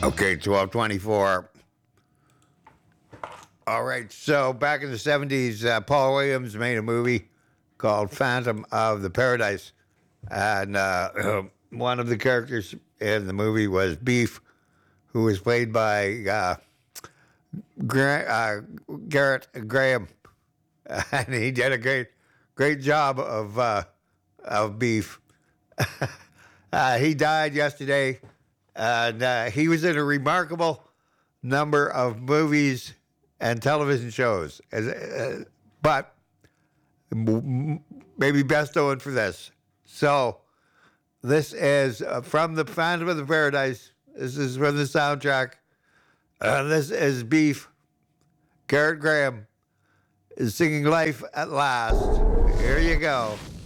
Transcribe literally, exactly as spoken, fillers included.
Okay, twelve twenty-four. All right, so back in the seventies, uh, Paul Williams made a movie called Phantom of the Paradise. And uh, one of the characters in the movie was Beef, who was played by uh, Gra- uh, Garrett Graham. And he did a great, great job of, uh, of Beef. Uh, he died yesterday, and uh, he was in a remarkable number of movies and television shows. As, uh, but m- maybe best known for this. So this is uh, from the Phantom of the Paradise. This is from the soundtrack. Uh, this is Beef. Garrett Graham is singing "Life at Last." Here you go.